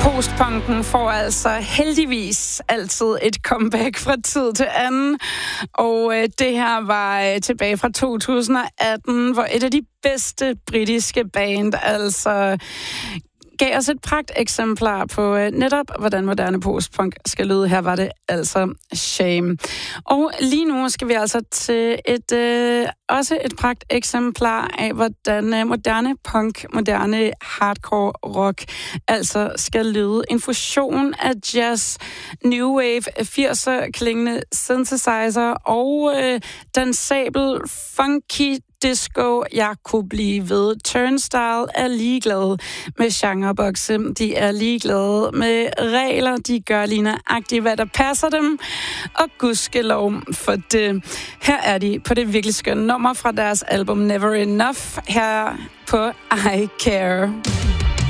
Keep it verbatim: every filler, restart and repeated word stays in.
Postpunken får altså heldigvis altid et comeback fra tid til anden. Og øh, det her var øh, tilbage fra to tusind atten, hvor et af de bedste britiske band altså gav os et pragt eksemplar på øh, netop, hvordan moderne postpunk skal lyde. Her var det altså Shame. Og lige nu skal vi altså til et øh, også et pragt eksemplar af, hvordan øh, moderne punk, moderne hardcore rock altså skal lyde. En fusion af jazz, new wave, firser klingende synthesizer og øh, dansabel, funky disco. Jeg kunne blive ved. Turnstile er ligeglade med genrebokse. De er ligeglade med regler. De gør lige nøjagtigt, hvad der passer dem. Og gudskelov for det. Her er de på det virkelig skønne nummer fra deres album Never Enough. Her på I Care.